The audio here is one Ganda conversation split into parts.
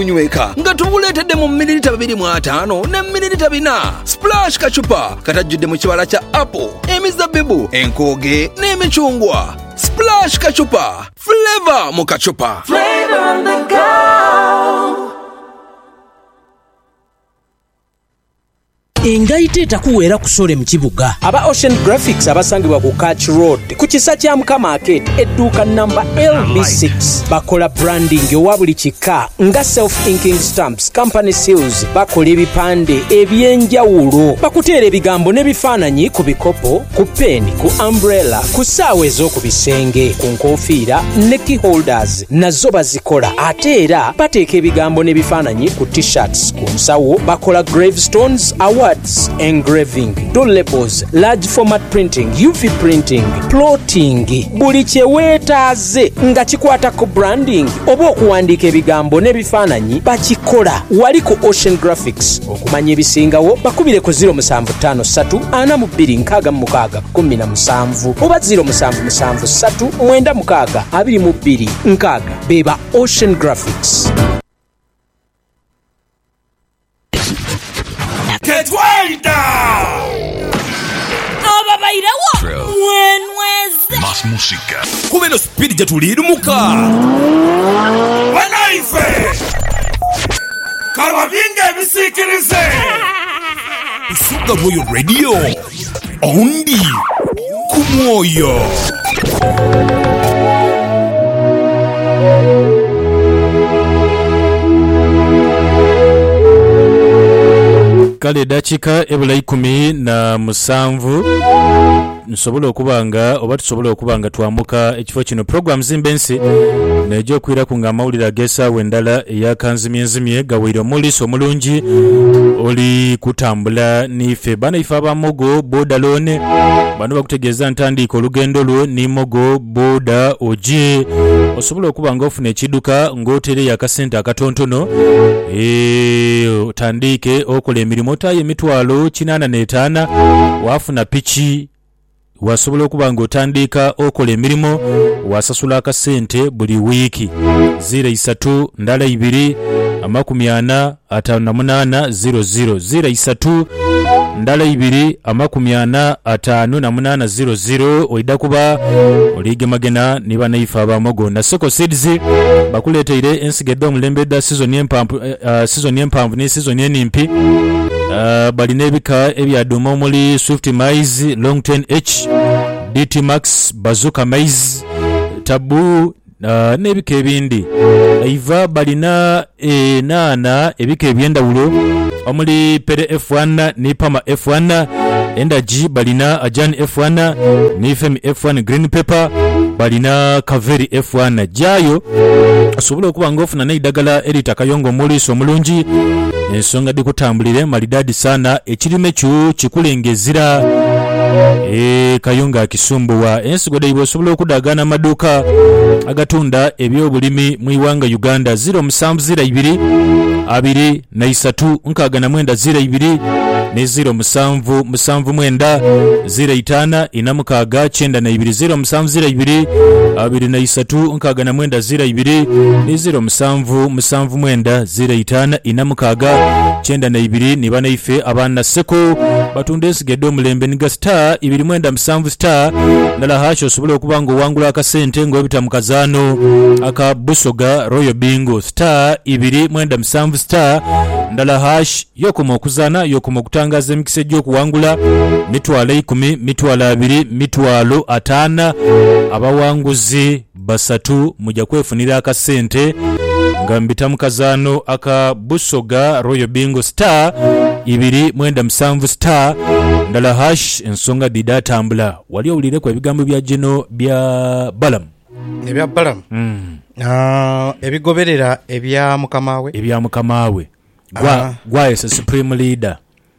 nyweka nga tubuleetedde mu mililita 2.5 ne mililita 4. Splash kachupa katajjudde mu kibala kya apple, emizabbibu, enkooge n'emicungwa. Splash kachupa, flavor mu kachupa. Flavor on the go. Engaite takuwera kusole mu kibuga. Aba Ocean Graphics abasangibwa ku Catch Road ku kisa kya Mukama Market edduuka number LB6 bakola branding owa buli kika nga self-inking stamps, company seals, bakola ebipande ebyenjawulo, bakuteera ebigambo n'ebifaananyi ku bikopo, ku pen, ku umbrella, ku ssaawa ez'oku bisenge, ku nkofiira ne key holders nazo bazikola. Ate era bateeka ebigambo n'ebifaananyi ku t-shirts, ku nsawo bakola gravestones, awards, engraving, door labels, large format printing, UV printing, plotting, buli kye weetaaze nga kikwata ku branding oba okuwandiika ebigambo n'ebifaananyi bakikola. Wali ku Ocean Graphics. Okumanya ebisingawo bakubire ku 0753 42 17 oba 0773 96 22 6. Beba Ocean Graphics. Ketwaida Ababairawo mwenweze Más música Kubeno speed jatulirumuka Wanaife Karwa vinge visikirize Isuga Royal Radio Ondi Kumoyo Kale dakika ebula 17 nsobola okubanga oba tusobola okubanga twamuka ekifo kino programs imbensi nejo kwira ku ngamawulira agesa wendala eya kanzimyenzimye gawiro muliso mulungi oli kutambula nife bana ifa abamogo boda lone bano bakutegeeza ntandika olugendo lwo ni mogo boda oje osobola okubanga ofuna ekiduka ng'otere yakasente akatontono otandike okola emirimu otaye emitwalo 85 wafuna pichi wasobola okubanga otandika okola emirimu wasasula akasente buli wiiki 03 ndala 2 40 58 00 03 ndala 2 40 58 00 oida kuba oligemagena niba naifa abamogo na Soko Seeds bakuleteire ensigedde omulembe da season y'empamvu ne season y'enimpi balina ebika ebyaduma omuli Swift Maize, Long 10H, DT Max, Bazooka Maize, Tabu n'ebika ebindi. Iva balina nana ebika ebyendawulo omuli Pere F1 ne Pama F1, Energy balina Ajan F1 ne FM F1, Green Pepper balina Kaveri F1. Jayo osobola okubanga ofuna n'eddagala eritakayongo muliso omulungi ensonga dikutambulire malidadi sana ekirime kyo kikulengezira kayunga kisumbuwa ensigoda ibo osobola okudagana maduka agatunda ebyobulimi mu iwanga Uganda 0702 2 3 9 ne 0779 05 inamukaga 9 0702 2 ne 0779 05 inamukaga 92 ni bana ife abana Seko batunde ensigedde omulembe niga star 2 star ndala hasho osobola okubanga wangula akasente ng'obita mu kazano aka Busoga Royal Bingo star 2 star ndala hash yokoma okuzana yokoma okutangaza emikise gy'okuwangula mitwalo 10 mitwalo 2 mitwalo 5 abawanguzi basatu mujja kwefunira akasente nga mbita mu kazano aka Busoga Royal Bingo star 2 star ndala hash ensonga didatambula wali owulire ku ebigambo bya Gino bya Balaam ebya Balaam ebigoberera ebya mukamawe gwa as a supreme leader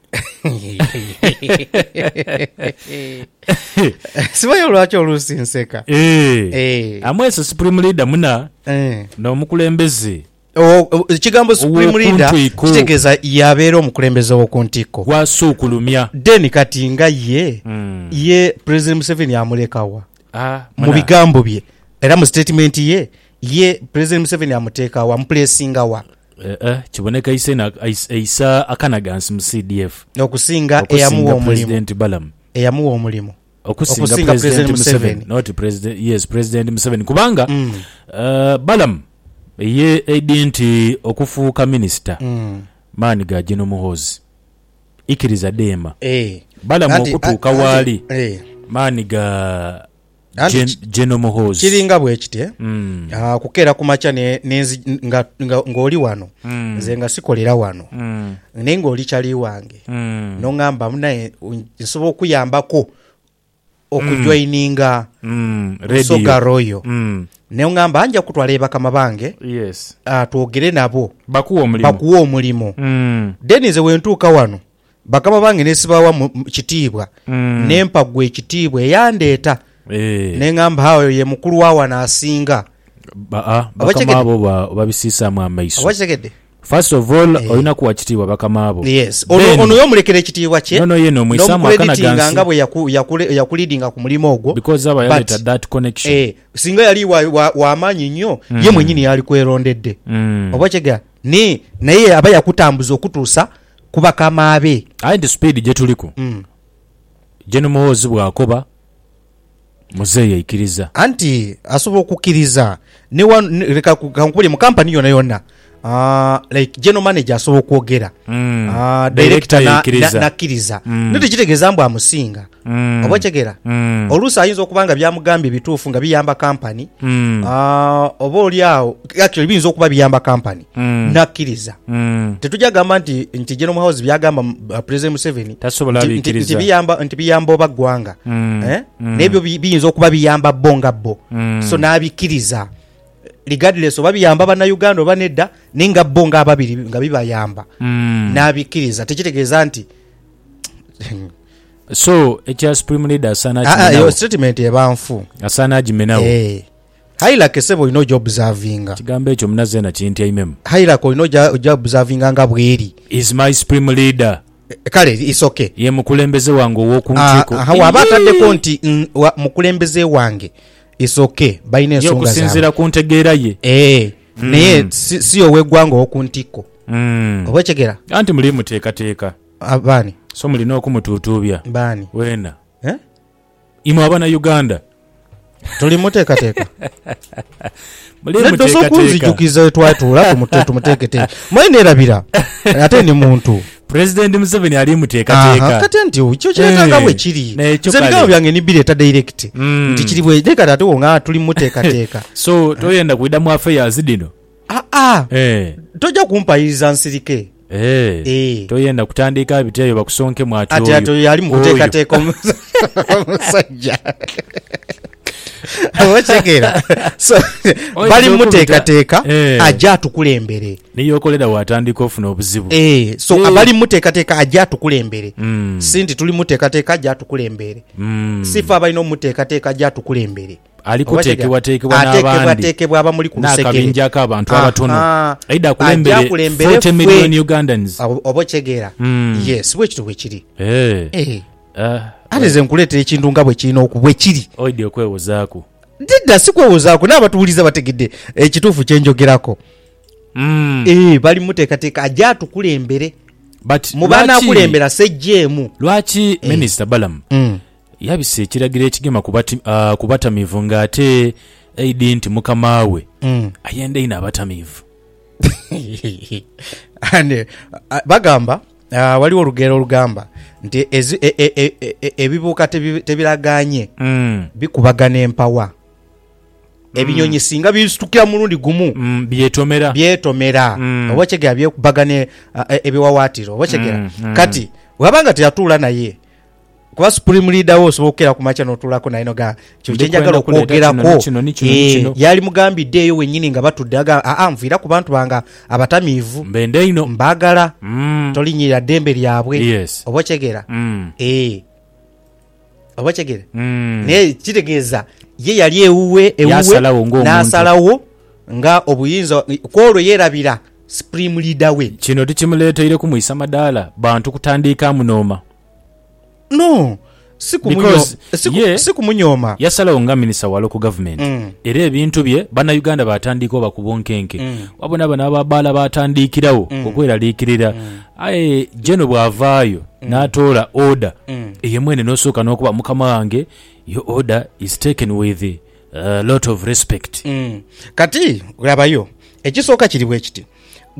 sibayo lwaki olusinseka amwesa supreme leader muna n'omukulembeze ekigambo supreme leader kitegeeza yabeera omukulembeze w'okuntiko gwasuukulumya then kati nga ye President Museveni amulekawa mu bigambo bye era mu statement ye President Museveni amuteekawa amuplacingawa kiboneka isa akanagansi mu CDF okusinga eyamuwa omulimu President Balam eyamuwa omulimu okusinga President Museveni not President Museveni kubanga Balam ye identi okufuuka minister maani ga General Muhoozi ikiriza Dema Balam okutuuka waali maani ga General Muhoozi kiringa bwe kiti kukeera ku macha ng'oli wano nze nga sikolera wano naye ng'oli kyali wange n'oŋŋamba munaye nsobola okuyambako okujoyininga Soga Royal naye oŋŋamba anja kutwala ebakama bange twogere nabo bakuwa omulimu then nze wentuuka wano bakama bange nesibawa mu kitiibwa nempa gwe ekitiibwa eyandeeta neŋŋamba awo ye mukulu wa wana asinga bakama abo babisiisaamu amaiso obakitegedde first of all olina kuwa kitiibwa bakama abo ono yomulekera ekitiibwa kye n'omukredinga nga bwe yakulidinga ku mulimu ogwo because aba yaleta that connection singa yali w'amaanyi nnyo ye mwenyini yali kwerondedde obakitegedde naye aba yakutambuza okutuusa ku bakama abe ayi nti speed gye tuliku General Muhoozi bw'akoba muzeeyi aikiriza anti asobola okukkiriza leka kankubule mu kampani yonna like general manager asobola okwogera director nakkiriza netekitegeeza mbu amusinga oba okyegera oluusi ayinza okuba nga byamugambye bituufu nga biyamba kampani oba oliawo actually biyinza okuba biyamba kampani nakkiriza tetujja gamba nti General Muhoozi byagamba President Museveni nti biyamba oba ggwanga nebyo biyinza okuba biyamba bo nga bo so n'abikkiriza regardless oba biyamba bannayuganda oba nedda nenga bo nga ababiri nga bibayamba n'abikkiriza tekitegeeza nti so ekya supreme leader asana yo statement ebanfu asana agimenawo haila kesebo ino job observinga kigambo ekyo munaze na kinti aimem haila ko ino job observinga nga bweri is my supreme leader kale is okay ye mukulembeze wange owokuntiko wabatadde nti mukulembeze wange is okay bayina ensonga zaabwe okusinziira ku ntegeera ye naye si ow'eggwanga owokuntiko oba kyegera anti muli muteekateeka abaani so mulina okumutuutuubya baani weena imwe abana Uganda tuli muteekateeka muli muteekateeka twatuula tumuteeketeeka mweneerabira ate ni muntu President Museveni ali muteekateeka kati nti kyo kiretanga bwe kiri ebigambo byange ni bireeta direct nti kiri bwe leka ate nga tuli muteekateeka so toyenda kuida mu affairs dino tojja kumpayiriza nsirike toyenda kutandika biteeyo bakusonke mwati oyo ati yali mukuteekateeka omusajja obakyegera so bali muteekateeka ajja atukulembere niyo okolera watandika ofuna obuzibu so abali muteekateeka ajja atukulembere si nti tuli muteekateeka ajja atukulembere sifa abalina omuteekateeka ajja atukulembere alikuteekebwateekebwa n'abandiateekebwa abamuli ku lusegere n'akabinjako abantu abatono aida akulembere 40 million Ugandans obakyegera yes bwekito bwe kiri ate ze nkuleetera ekintu nga bwe kirina okubwe kiri oidi okwewozaako didda si kwewozaako n'abatuwuliza bategedde ekituufu kyenjogerako bali muteekateeka ajja atukulembere mu banaakulembera sejjeemu lwaki Minisita Balam yabise ekiragiro ekigema ku batamiivu ng'ate aidi nti mukama we ayenda ina abatamiivu bagamba waliwo olugero olugamba nti ebibuuka tebiraganye bikubagana empawa ebinyonyi singa bisitukira mulundi gumu byetomera oba kyegera byekubagana ebiwawaatiro oba kyegera kati wabanga teyatuula naye kuba supreme leader wo osobola okukera ku makya n'otuulako naye noga kyenjagala okwogerako yali mugambidde eyo wennyini nga batudde nviira ku bantu banga abatamiivu mbende ino mbaagala tolinyirira ddembe lyabwe oba kyegera oba kyegera naye kitegeeza ye yali ewuwe n'asalawo nga obuyinza kwolwo yeerabira supreme leader we kino tukimuleeteire kumuyisa madaala bantu kutandika munooma no sikumunyoma yasalawo nga minisita wa local government era ebintu bye bannayuganda batandika oba ku bunkenke wabona bano ababaala batandikirawo okweraliikirira aye jeno bw'avaayo n'atoola order eyemwene n'osooka n'okuba mukama wange your order is taken with a lot of respect. Kati olabayo ekisooka kiri bwe kiti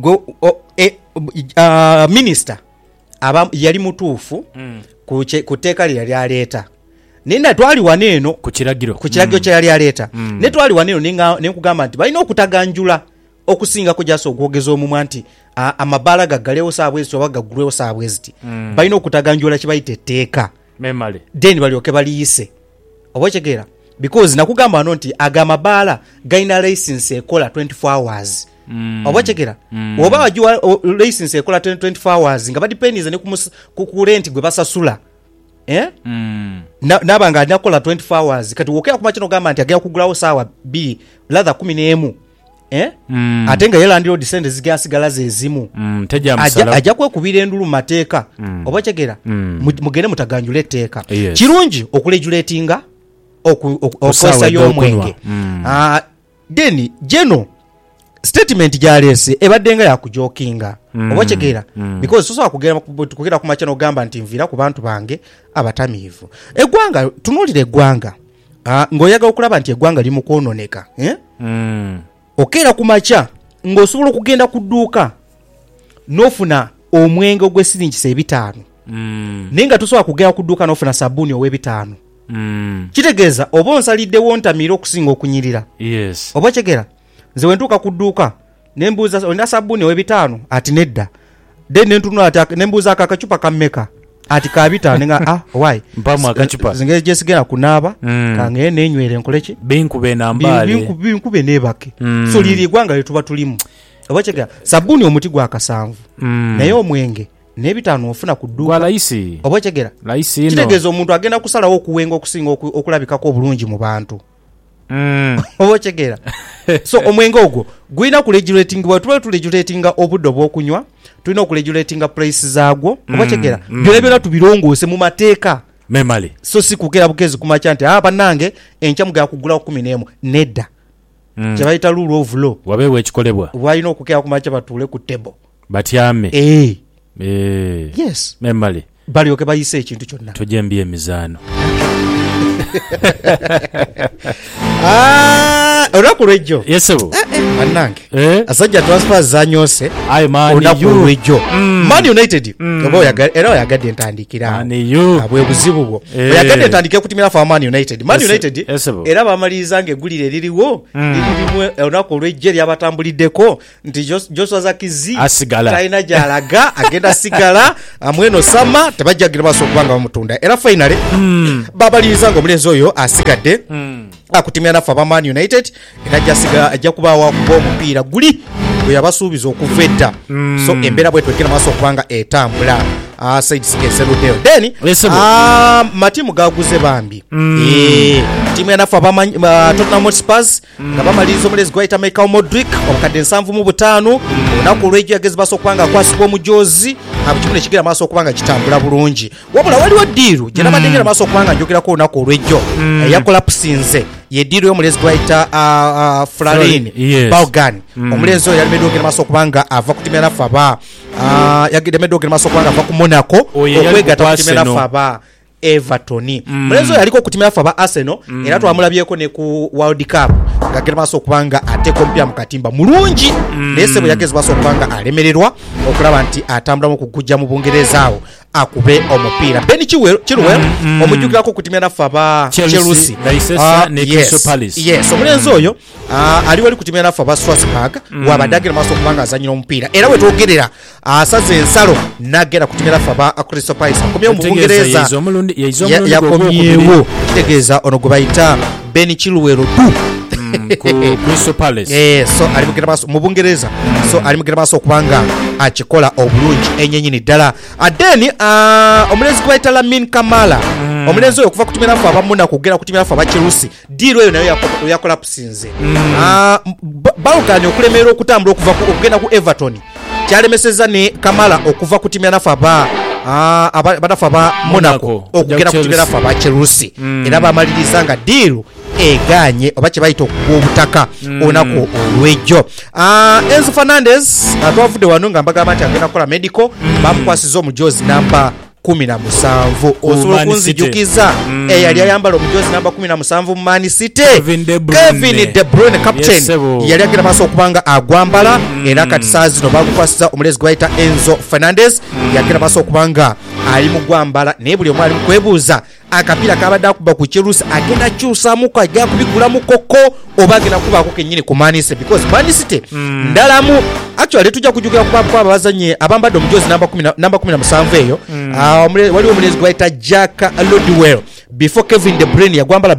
minisita yali mutuufu ku tteeka lye yali aleeta nenda twali waneeno ku kiragiro kye yali aleeta ne twali waneeno ne nkugamba nti balina okutaganjula okusingako gyasa okwogeza omumwa nti amabaala gaggalewo saabweziti oba gaggulwewo saabweziti balina okutaganjula kye bayita etteeka then balyoke baliyise oba okitegeera because nakugamba wano nti agamabaala galina license ekola 24 hours oba okitegeera oba wagiwa license ekola 24 hours nga badipenize ne ku rent gwe basasula nabanga alinakola 24 hours kati wokera ku makino gamba nti agenda kugulawo saawa 2 latha 11 ate nga yelandiro descend zigasigala zezimu ajja kwekubira endulu mu mateeka oba okitegeera mugende mutaganjula etteeka kirungi okuregulatinga okozesa y'omwenge then jeno statement gyaleese ebadde nga yakujokinga oba okitegeera because sosobola kugenda ku makya n'ogamba nti nviira ku bantu bange abatamiivu eggwanga tunuulira eggwanga ng'oyagala okulaba nti eggwanga limu kwononeka okeera ku makya ng'osobola okugenda ku dduuka n'ofuna omwenge ogw'esiringisa 5 naye nga tosobola kugenda ku dduuka n'ofuna sabbuuni ow'e5 kitegeeza oba onsaliddewo ntamiira okusinga okunyirira oba okitegeera nze wentuuka ku dduuka nembuuza olina sabbuuni ow'e5 ati nedda then nentunula ati nembuuza akacupa kammeka ati ka 5 nga why mpamu akacupa zinge jesigenda kunaaba kange nenywere nkoleki binkube nambaale binkube nebake so liri gwanga letuba tulimu oba okitegeera sabbuuni omuti gwa kasanvu naye omwenge n'ebitaano ofuna ku dduuka layisi oba okitegeera layisi ino kitegeeza omuntu agenda kusalawo okuwenga okusinga okulabikako obulungi mu bantu oba okitegeera so omwenge ogwo gulina kuregulatinga tuba turegulatinga obudde obw'okunywa tulina okuregulatinga price zaagwo oba okitegeera byonna byonna tubirongoose mu mateeka memale so si kugera bugezi ku makya nti bannange enkya mugera kugulawo 11 nedda kye bayita rule of law wabeewo ekikolebwa walina okugera ku makya batuule ku table batyame yes memale balyoke bayise ekintu kyonna tojembye emizaano olunaku lwejjo yesebo bannange asajja transfer zanyose olunaku lwejjo Man United era oyagadde entandikira bwe buzibu bwo oyagadde entandikira kutimira fa Man United era bamaliriza ng'eggulire eririwo lirimu olunaku olwejjo lyabatambuliddeko nti Joshua Zakizi talina gy'alaga agenda sigala amweno sama tebajjagira maaso okubanga bamutunda era finally babaliriza ng'omulenzi oyo asigadde akutimira nafa ba Man United era ajja kubaawo kuba omupiira guli gwe yabasuubiza okuva edda so embeera bwe twekera maaso okubanga etambula side sikeserudeo then matimu gaguze bambi timu yanafa Tottenham Hotspur nga bamaliriza omulezi gwayita Michael Modric obukadde 7-5 olunaku olw'ejjo yagezi maaso okubanga akwasibwa omujoozi kimu nekigira maaso okubanga kitambula bulungi wabula waliwo ddiiru gye nabadde maaso okubanga njogerako olunaku olw'ejjo yakolapusinze yeddiiru y'omulezi gwayita Flarin Balgan omulenzi oyo yalemedde ogenda maaso okubanga ava kutimira nafa yalemedde ogenda maaso okubanga ava ku Monaco okwegatta kutimira nafa Everton mulenzi oyo aliko okutimira nafa Arsenal era twamulabyeko ne ku World Cup ngagenda maaso okubanga ateka omupira mu katimba mulungi naye sebo yagezi maaso okubanga alemererwa okulaba nti atambulamu okugujja mu Bungereza awo akube omupiira Ben Chilwell omujjukirako okutimira nafa Chelsea yes omulenzi oyo ali wali kutimira nafa Strasbourg wabadagira maaso okubanga azanyira omupiira era wetwogerera asaze ensalo nagenda kutimira nafa Crystal Palace akomyewo mu Bungereza yakomyewo kitegeeza ono gwe bayita Ben Chilwell Crystal Palace so ali mugenda maaso mu Bungereza so ali mugenda maaso okubanga akikola obulungi enyenyini ddala adeni omulenzi gwe bayita Lamine Kamara omulenzi oyo okuva kutimira nafa abamuna kugera kutimira nafa Chelsea diiro eyo nayo yakola pusinze baluganye okulemerera okutambula okuva okugenda ku Everton kyalemeseza ne Kamara okuva kutimira nafa batafa ba Monaco okugera ku berafa ba Chelsea era bamaliriza nga deal eganye oba kye bayita okuba obutaka onako olwejjo. Enzo Fernandez atwavude wano nga mbagamba nti agenda kukola medical bamukwasiza omujozi namba 17 osobola kunzijukiza eyali ayambala omujozi namba 17 mu Man City Kevin De Bruyne captain yali agenda maaso okubanga agwambala era kati saa zino bagukwasiza omulezi gwaita Enzo Fernandez yagenda maaso okubanga ali mu gwambala naye buli omu ali mu kwebuuza akapiira kabadde akuba ku Chelsea agenda kyusamu ko ajja kubigula mu koko oba agenda kubaako kennyini ku Man City because Man City ndalamu actually tujja kujukira kuba abazanye abambadde omujozi namba 17 eyo waliwo omulezi gwaita Jack Lodwell before Kevin De Bruyne yagwambala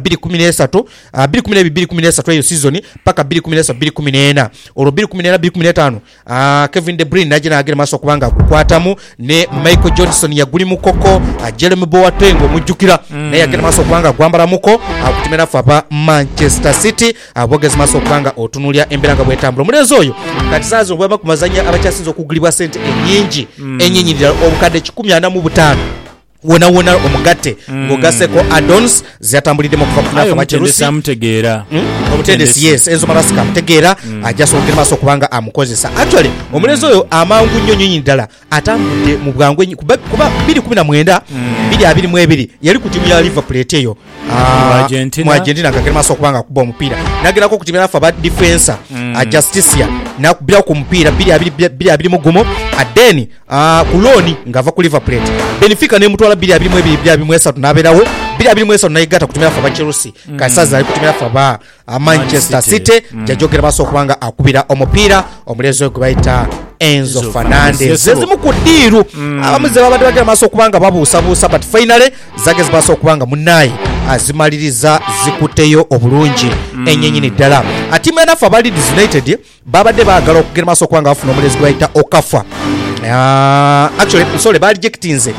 2013 eyo season paka 2014 olwo 2014-2015 Kevin De Bruyne najja nagenda maaso okubanga akukwatamu ne Michael Johnson yaguli mu koko Jeremy Boateng omujjukira naye yagenda maaso okubanga agwambala muko akutimira faba Manchester City abogezi maaso okubanga otunulya embeera nga bwetambula omulezi oyo kati saazo bwaba kumazanya abakyasinza okugulibwa sente ennyingi ennyinnyirira obukadde 145 wona omugatte ngogaseko addons ziyatambulidde mu kuva kunafa macherusi omutendesi yes Enzo Maresca mutegeera ajja sokera maaso okubanga amukozesa actually omulezi oyo amangu nnyo ddala atambudde mu bwangu kuba 2019 2022 yali ku timu ya Liverpool eteyo mu Argentina ngagera maaso okubanga akuba omupiira nagerako ku timu ya fa defensa Justicia nakubira ku mupiira 2021 adeni ku loan ngava ku Liverpool Benfica ne mutwala 2023 naberawo 2023 nayigata kutumira fa Chelsea kasaza ali kutumira fa Manchester City jajogera maaso okubanga akubira omupiira omulezi oyo bayita Enzo Fernandez zezimu ku diiru abamuze babadde bagera maaso okubanga babuusabuusa but finally zagezi maaso okubanga munayi azimaliriza zikuteyo obulungi enyenyini ddala atimu enafu aba Leeds United babadde baagala okugera maaso okubanga bafuna omulezi gwayita Okafor actually bali rejectinze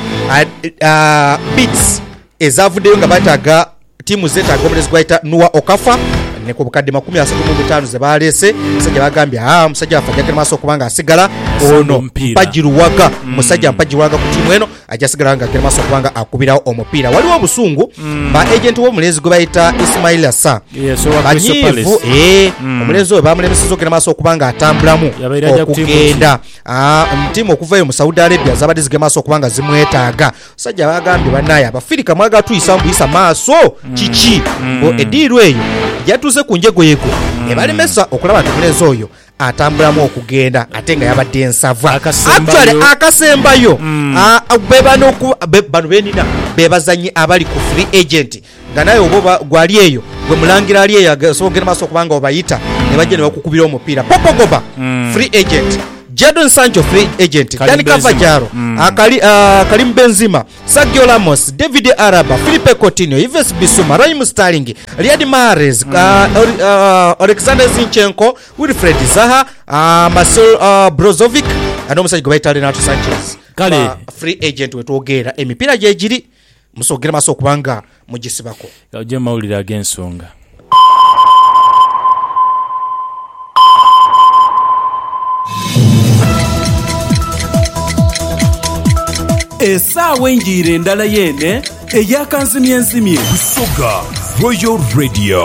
bits ezavuddeyo nga bataaga timu zetaaga omulezi gwayita Noah Okafor ne ku bukadde 35 ze balese musajja bagambye musajja afajja maaso okubanga asigala ono Mpajiruwaga musajja Mpajiruwaga ku timu eno ajja asigala nga agenda maaso okubanga akubirawo omupiira waliwo obusungu ba agent w'omulezi gwe bayita Ismail Assar banyiivu omulezi oyo bamulemeseza okugenda maaso okubanga atambulamu okugenda mutimu okuvayo mu Saudi Arabia zabadde zigenda maaso okubanga zimwetaaga musajja bagambye bannaye abafirika mwaga tuyisa mbuyisa maaso kiki ediiru eyo yatuze ku njegoyego ebalemesa okulaba nti omulezi oyo atambulamu okugenda ate nga yabadde ensava actually akasembayo bano benina bebazanyi abali ku free agent nga naye oba gwali eyo gwe mulangira ali eyo asobogera maaso okubanga obayita ne bajja ne bakukubira omupiira Popogoba free agent Jadon Sancho free agent Dani Carvajal Karim Benzema Sergio Ramos David Alaba Philippe Coutinho Yves Bissouma Raheem Sterling Riyad Mahrez Alexander Zinchenko Wilfried Zaha Marcel Brozovic anomusajja gwe Renato Sanchez kale free agent wetwogera emipiira gye giri musogera maaso okubanga mugisibako ojja mawulire ag'ensonga essaawa enjiire endala yene eyakanzimye enzimye Busoga Royal Radio